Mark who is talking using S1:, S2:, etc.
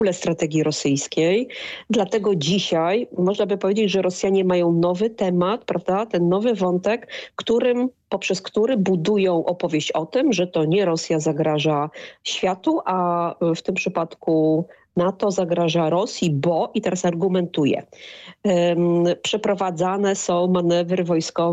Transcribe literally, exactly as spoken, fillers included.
S1: ogóle strategii rosyjskiej. Dlatego dzisiaj można by powiedzieć, że Rosjanie mają nowy temat, prawda? Ten nowy wątek, którym, poprzez który budują opowieść o tym, że to nie Rosja zagraża światu, a w tym przypadku NATO zagraża Rosji, bo, i teraz argumentuję, um, przeprowadzane są manewry wojskowe